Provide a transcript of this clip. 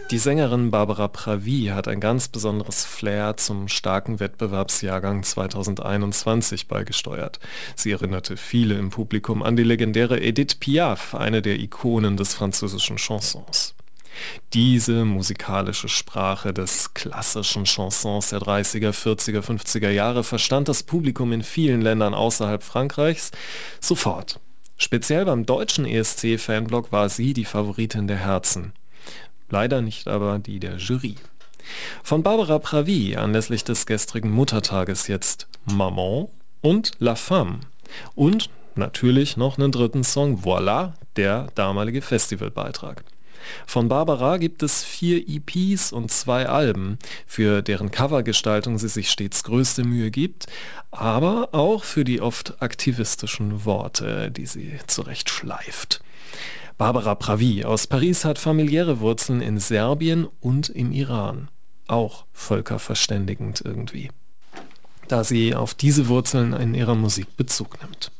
Die Sängerin Barbara Pravi hat ein ganz besonderes Flair zum starken Wettbewerbsjahrgang 2021 beigesteuert. Sie erinnerte viele im Publikum an die legendäre Edith Piaf, eine der Ikonen des französischen Chansons. Diese musikalische Sprache des klassischen Chansons der 30er, 40er, 50er Jahre verstand das Publikum in vielen Ländern außerhalb Frankreichs sofort. Speziell beim deutschen ESC-Fanblock war sie die Favoritin der Herzen. Leider nicht aber die der Jury. Von Barbara Pravi anlässlich des gestrigen Muttertages jetzt Maman und La Femme. Und natürlich noch einen dritten Song, Voilà, der damalige Festivalbeitrag. Von Barbara gibt es 4 EPs und 2 Alben, für deren Covergestaltung sie sich stets größte Mühe gibt, aber auch für die oft aktivistischen Worte, die sie zurecht schleift. Barbara Pravi aus Paris hat familiäre Wurzeln in Serbien und im Iran. Auch völkerverständigend irgendwie, da sie auf diese Wurzeln in ihrer Musik Bezug nimmt.